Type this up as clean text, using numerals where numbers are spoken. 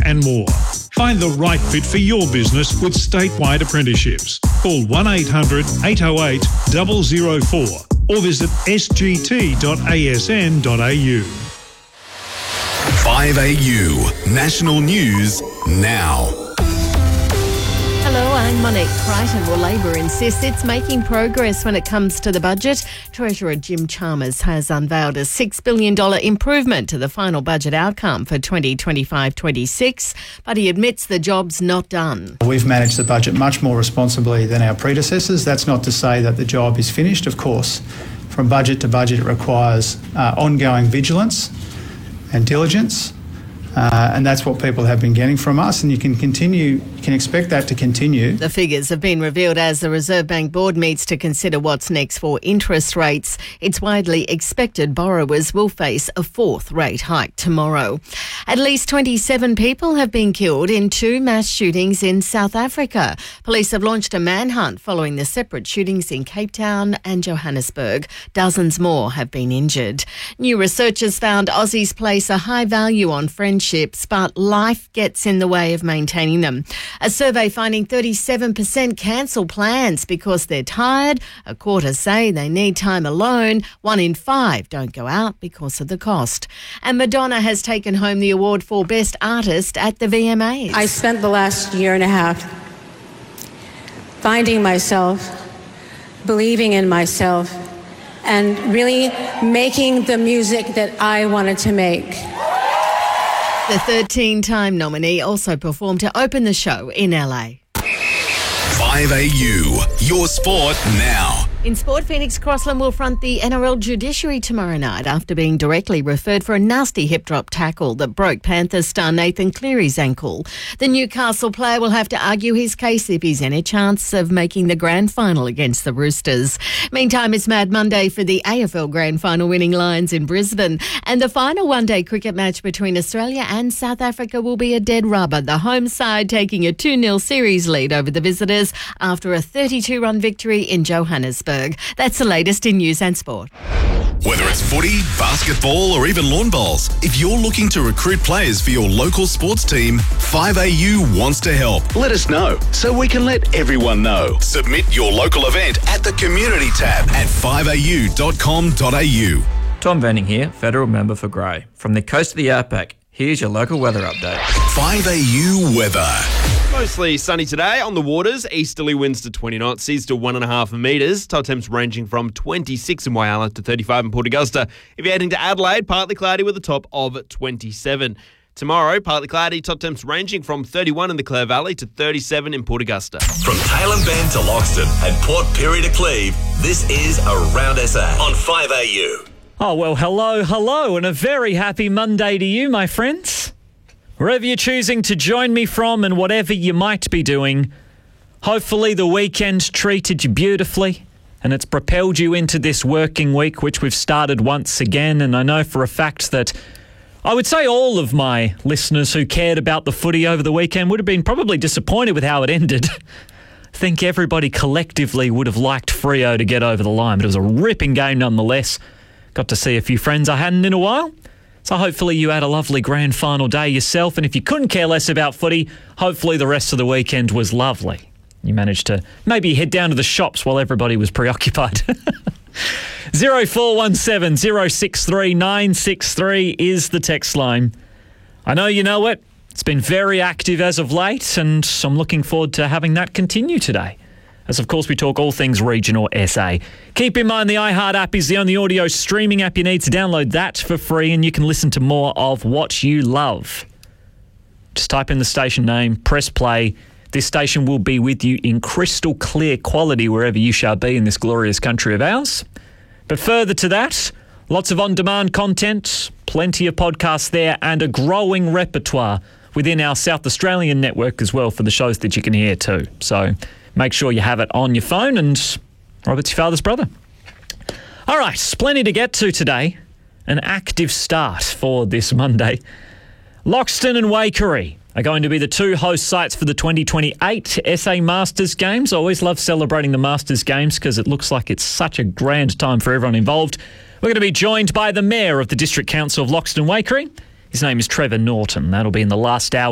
and more. Find the right fit for your business with statewide apprenticeships. Call 1800 808 004 or visit sgt.asn.au. 5AU National News now. Hello, I'm Monique Crichton. Well, Labor insists it's making progress when it comes to the budget. Treasurer Jim Chalmers has unveiled a $6 billion improvement to the final budget outcome for 2025-26, but he admits the job's not done. We've managed the budget much more responsibly than our predecessors. That's not to say that the job is finished, of course. From budget to budget, it requires ongoing vigilance and diligence. And that's what people have been getting from us, and you can expect that to continue. The figures have been revealed as the Reserve Bank Board meets to consider what's next for interest rates. It's widely expected borrowers will face a fourth rate hike tomorrow. At least 27 people have been killed in 2 mass shootings in South Africa. Police have launched a manhunt following the separate shootings in Cape Town and Johannesburg. Dozens more have been injured. New research has found Aussies place a high value on friendships, but life gets in the way of maintaining them. A survey finding 37% cancel plans because they're tired. A quarter say they need time alone. 1 in 5 don't go out because of the cost. And Madonna has taken home the award for Best Artist at the VMAs. I spent the last year and a half finding myself, believing in myself, and really making the music that I wanted to make. The 13-time nominee also performed to open the show in LA. 5AU, your sport now. In sport, Phoenix Crossland will front the NRL judiciary tomorrow night after being directly referred for a nasty hip-drop tackle that broke Panthers star Nathan Cleary's ankle. The Newcastle player will have to argue his case if he's any chance of making the grand final against the Roosters. Meantime, it's Mad Monday for the AFL grand final winning Lions in Brisbane. And the final one-day cricket match between Australia and South Africa will be a dead rubber. The home side taking a 2-0 series lead over the visitors after a 32-run victory in Johannesburg. That's the latest in news and sport. Whether it's footy, basketball or even lawn bowls, if you're looking to recruit players for your local sports team, 5AU wants to help. Let us know so we can let everyone know. Submit your local event at the community tab at 5au.com.au. Tom Venning here, Federal Member for Grey. From the coast of the Outback, here's your local weather update. 5AU weather. Mostly sunny today on the waters. Easterly winds to 20 knots, seas to 1.5 metres. Top temps ranging from 26 in Whyalla to 35 in Port Augusta. If you're heading to Adelaide, partly cloudy with a top of 27. Tomorrow, partly cloudy, top temps ranging from 31 in the Clare Valley to 37 in Port Augusta. From Tailem Bend to Loxton and Port Pirie to Cleve, this is Around SA on 5AU. Oh, well, hello, and a very happy Monday to you, my friends. Wherever you're choosing to join me from and whatever you might be doing, hopefully the weekend treated you beautifully and it's propelled you into this working week, which we've started once again. And I know for a fact that I would say all of my listeners who cared about the footy over the weekend would have been probably disappointed with how it ended. I think everybody collectively would have liked Freo to get over the line, but it was a ripping game nonetheless. Got to see a few friends I hadn't in a while. So hopefully you had a lovely grand final day yourself. And if you couldn't care less about footy, hopefully the rest of the weekend was lovely. You managed to maybe head down to the shops while everybody was preoccupied. 0417 063 963 is the text line. I know you know it. It's been very active as of late, and I'm looking forward to having that continue today. As, of course, we talk all things regional SA. Keep in mind the iHeart app is the only audio streaming app you need to download that for free, and you can listen to more of what you love. Just type in the station name, press play. This station will be with you in crystal clear quality wherever you shall be in this glorious country of ours. But further to that, lots of on-demand content, plenty of podcasts there, and a growing repertoire within our South Australian network as well for the shows that you can hear too. So make sure you have it on your phone, and Robert's your father's brother. All right, plenty to get to today. An active start for this Monday. Loxton and Waikerie are going to be the 2 host sites for the 2028 SA Masters Games. I always love celebrating the Masters Games because it looks like it's such a grand time for everyone involved. We're going to be joined by the Mayor of the District Council of Loxton and Waikerie. His name is Trevor Norton. That'll be in the last hour